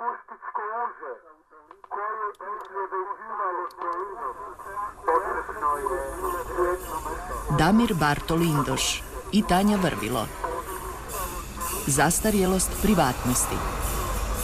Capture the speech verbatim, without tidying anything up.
akustičko uže koje iznevezivalo svojinu potrebno je jednom. Damir Bartol Indoš i Tanja Vrvilo. Zastarjelost privatnosti.